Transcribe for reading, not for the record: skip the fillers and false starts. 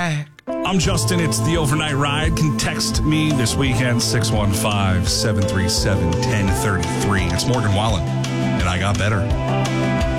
back. I'm Justin. It's the Overnight Ride. Can text me this weekend, 615-737-1033. It's Morgan Wallen, and I got better.